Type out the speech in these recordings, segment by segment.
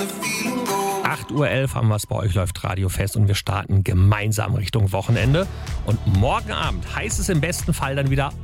8:11 Uhr haben wir es bei euch, läuft Radio Fest und wir starten gemeinsam Richtung Wochenende. Und morgen Abend heißt es im besten Fall dann wieder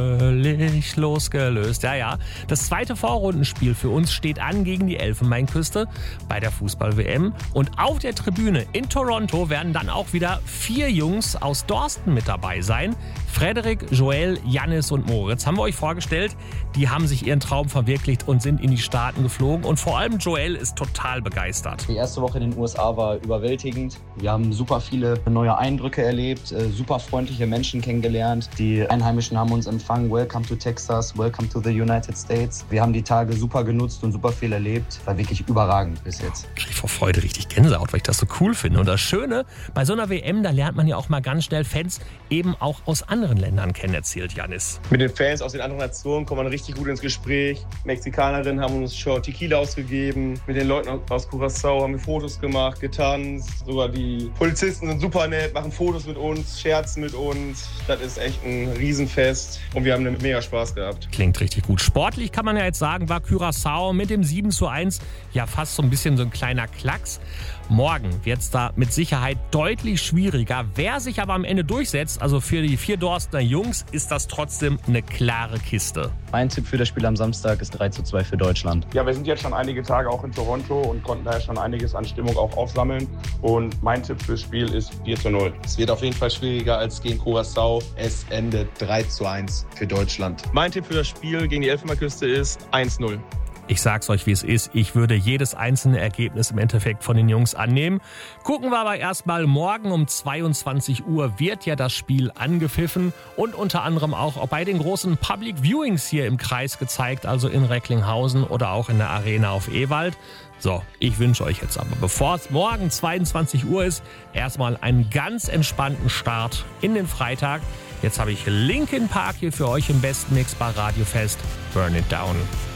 völlig losgelöst. Ja. Das zweite Vorrundenspiel für uns steht an gegen die Elfenbeinküste bei der Fußball-WM. Und auf der Tribüne in Toronto werden dann auch wieder 4 Jungs aus Dorsten mit dabei sein. Frederik, Joel, Jannis und Moritz haben wir euch vorgestellt. Die haben sich ihren Traum verwirklicht und sind in die Staaten geflogen. Und vor allem Joel ist total begeistert. Die erste Woche in den USA war überwältigend. Wir haben super viele neue Eindrücke erlebt, super freundliche Menschen kennengelernt. Die Einheimischen haben uns empfangen. Welcome to Texas, welcome to the United States. Wir haben die Tage super genutzt und super viel erlebt. War wirklich überragend bis jetzt. Ich kriege vor Freude richtig Gänsehaut, weil ich das so cool finde. Und das Schöne, bei so einer WM, da lernt man ja auch mal ganz schnell Fans eben auch aus anderen Ländern kennen, erzählt Jannis. Mit den Fans aus den anderen Nationen kommt man richtig gut ins Gespräch. Mexikanerinnen haben uns schon Tequila ausgegeben. Mit den Leuten aus Curaçao haben wir Fotos gemacht, getanzt. Sogar die Polizisten sind super nett, machen Fotos mit uns, scherzen mit uns. Das ist echt ein Riesenfest und wir haben mega Spaß gehabt. Klingt richtig gut. Sportlich kann man ja jetzt sagen, war Curaçao mit dem 7:1 ja fast so ein bisschen so ein kleiner Klacks. Morgen wird es da mit Sicherheit deutlich schwieriger. Wer sich aber am Ende durchsetzt, also für die 4 Dorstener Jungs, ist das trotzdem eine klare Kiste. Mein Tipp für das Spiel am Samstag ist 3:2 für Deutschland. Ja, wir sind jetzt schon einige Tage auch in Toronto und konnten daher schon einiges an Stimmung auch aufsammeln. Und mein Tipp fürs Spiel ist 4:0. Es wird auf jeden Fall schwieriger als gegen Curaçao. Es endet 3:1 für Deutschland. Mein Tipp für das Spiel gegen die Elfenbeinküste ist 1:0. Ich sag's euch, wie es ist. Ich würde jedes einzelne Ergebnis im Endeffekt von den Jungs annehmen. Gucken wir aber erstmal, morgen um 22 Uhr wird ja das Spiel angepfiffen und unter anderem auch bei den großen Public Viewings hier im Kreis gezeigt, also in Recklinghausen oder auch in der Arena auf Ewald. So, ich wünsche euch jetzt aber, bevor es morgen 22 Uhr ist, erstmal einen ganz entspannten Start in den Freitag. Jetzt habe ich Linkin Park hier für euch im besten Mix bei Radio Fest. Burn It Down.